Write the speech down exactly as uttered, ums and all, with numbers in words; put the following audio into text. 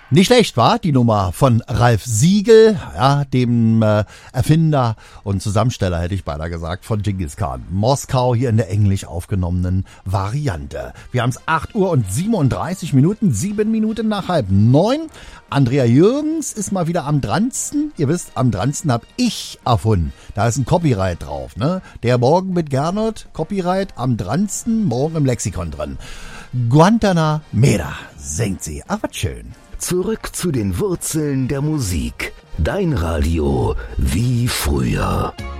Nicht schlecht, war die Nummer von Ralf Siegel, ja, dem äh, Erfinder und Zusammensteller, hätte ich beinahe gesagt, von Genghis Khan. Moskau hier in der englisch aufgenommenen Variante. Wir haben es acht Uhr und siebenunddreißig Minuten, sieben Minuten nach halb neun. Andrea Jürgens ist mal wieder am dransten. Ihr wisst, am dransten habe ich erfunden. Da ist ein Copyright drauf, ne? Der Morgen mit Gernot, Copyright am dransten, morgen im Lexikon drin. Guantanamera singt sie, aber schön. Zurück zu den Wurzeln der Musik. Dein Radio wie früher.